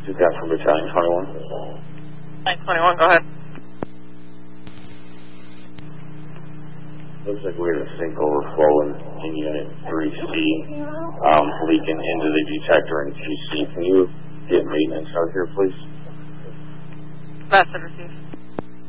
This is from Battalion 21. 921, go ahead. Looks like we had a sink overflow in Unit 3C, leaking into the detector in QC. Can you get maintenance out here, please? Message received.